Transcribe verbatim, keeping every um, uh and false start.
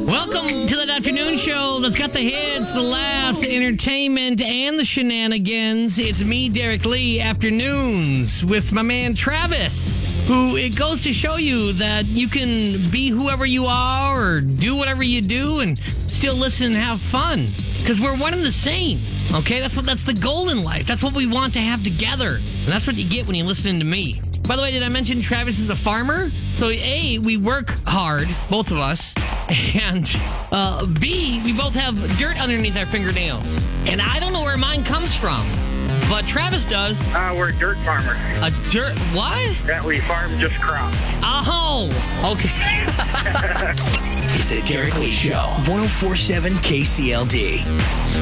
Welcome to the afternoon show that's got the hits, the laughs, the entertainment, and the shenanigans. It's me, Derek Lee, Afternoons, with my man Travis, who it goes to show you that you can be whoever you are or do whatever you do and still listen and have fun. Because we're one and the same, okay? That's what that's the goal in life. That's what we want to have together. And that's what you get when you're listening to me. By the way, did I mention Travis is a farmer? So A, we work hard, both of us. And uh, B, we both have dirt underneath our fingernails. And I don't know where mine comes from, but Travis does. Uh, we're a dirt farmer. A dirt, what? Yeah, we farm just crops. Oh, okay. It's the Derek Lee Show, one oh four point seven K C L D.